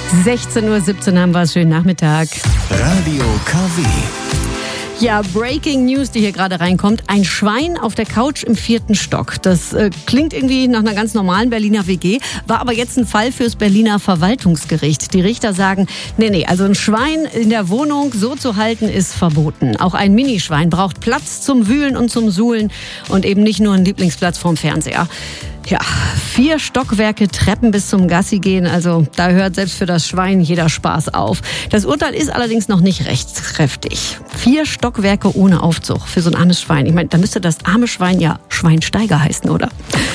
16:17 Uhr haben wir. Schönen Nachmittag. Radio KW. Ja, Breaking News, die hier gerade reinkommt. Ein Schwein auf der Couch im 4. Stock. Das klingt irgendwie nach einer ganz normalen Berliner WG, war aber jetzt ein Fall fürs Berliner Verwaltungsgericht. Die Richter sagen, nee, also ein Schwein in der Wohnung so zu halten ist verboten. Auch ein Minischwein braucht Platz zum Wühlen und zum Suhlen und eben nicht nur einen Lieblingsplatz vorm Fernseher. Ja, 4 Stockwerke Treppen bis zum Gassi gehen, also da hört selbst für das Schwein jeder Spaß auf. Das Urteil ist allerdings noch nicht rechtskräftig. 4 Stockwerke ohne Aufzug für so ein armes Schwein. Ich meine, da müsste das arme Schwein ja Schweinsteiger heißen, oder?